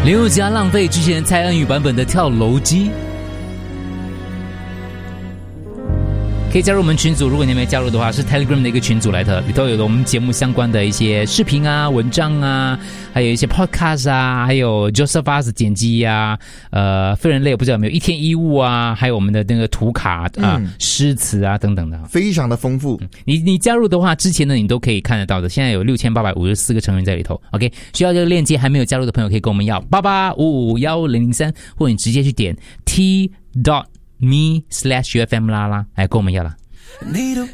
刘家浪费之前蔡恩宇版本的跳楼机。可以加入我们群组，如果你没加入的话，是 Telegram 的一个群组来的，里头有我们节目相关的一些视频啊、文章啊，还有一些 podcast 啊，还有 Joseph 剪辑啊，非人类不知道有没有一天一物啊，还有我们的那个图卡啊、诗词啊等等的， 非常的丰富。 你加入的话，之前呢你都可以看得到的。现在有6854个成员在里头。OK， 需要这个链接还没有加入的朋友可以跟我们要88551003，或者你直接去点 t.me/UFM 啦啦，来跟我们要了。